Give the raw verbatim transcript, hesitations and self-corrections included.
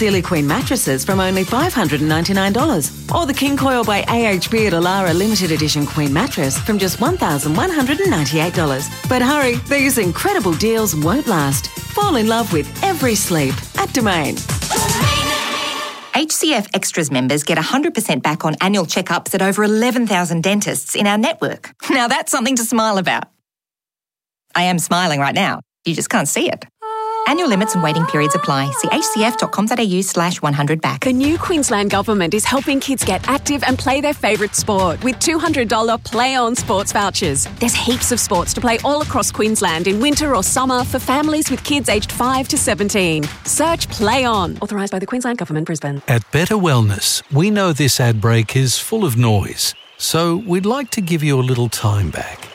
Sealy Queen mattresses from only five hundred ninety-nine dollars. Or the King Coil by A H B at Alara Limited Edition Queen mattress from just one thousand one hundred ninety-eight dollars. But hurry, these incredible deals won't last. Fall in love with every sleep at Domain. H C F Extras members get one hundred percent back on annual checkups at over eleven thousand dentists in our network. Now that's something to smile about. I am smiling right now. You just can't see it. Annual limits and waiting periods apply. See hcf.com.au slash 100 back. The new Queensland Government is helping kids get active and play their favourite sport with two hundred dollars Play On sports vouchers. There's heaps of sports to play all across Queensland in winter or summer for families with kids aged five to seventeen. Search Play On. Authorised by the Queensland Government, Brisbane. At Better Wellness, we know this ad break is full of noise, so we'd like to give you a little time back.